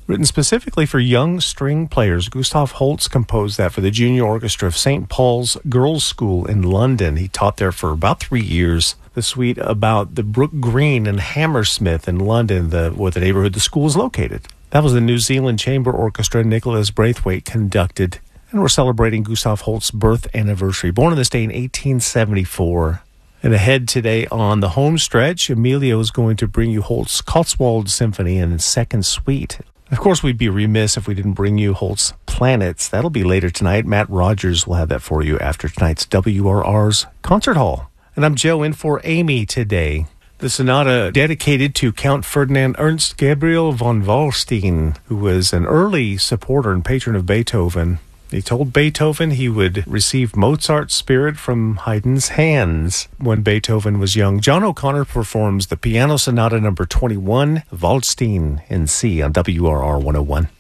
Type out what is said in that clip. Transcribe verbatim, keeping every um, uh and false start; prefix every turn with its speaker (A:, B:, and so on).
A: Written specifically for young string players, Gustav Holst composed that for the junior orchestra of Saint Paul's Girls' School in London. He taught there for about three years. The suite about the Brook Green in Hammersmith in London, the, where the neighborhood the school is located. That was the New Zealand Chamber Orchestra Nicholas Braithwaite conducted. And we're celebrating Gustav Holst's birth anniversary. Born on this day in eighteen seventy-four. And ahead today on the home stretch, Emilio is going to bring you Holst's Cotswold Symphony in second suite. Of course, we'd be remiss if we didn't bring you Holst's Planets. That'll be later tonight. Matt Rogers will have that for you after tonight's W R R's Concert Hall. And I'm Joe in for Amy today. The sonata dedicated to Count Ferdinand Ernst Gabriel von Waldstein, who was an early supporter and patron of Beethoven. He told Beethoven he would receive Mozart's spirit from Haydn's hands when Beethoven was young. John O'Connor performs the Piano Sonata number twenty-one, Waldstein in C on W R R one oh one.